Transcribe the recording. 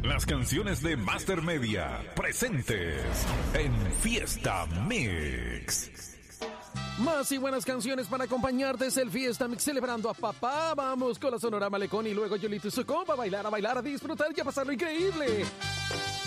Las canciones de Master Media, presentes en Fiesta Mix. Más y buenas canciones para acompañarte, es el Fiesta Mix celebrando a papá. Vamos con la Sonora Malecón y luego Yolito y su compa a bailar, a disfrutar y a pasarlo increíble.